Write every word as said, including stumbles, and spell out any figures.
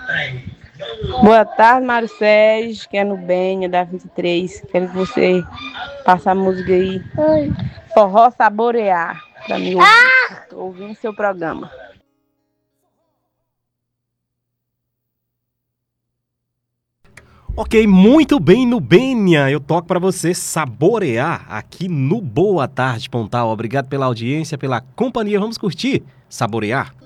Boa tarde, Mário Sérgio, que é no Benha, da vinte e três. Quero que você passe a música aí. Forró Saborear, pra mim ouvir. Tô ouvindo seu programa. Ok, muito bem, Nubênia. Eu toco pra você Saborear aqui no Boa Tarde, Pontal. Obrigado pela audiência, pela companhia. Vamos curtir Saborear.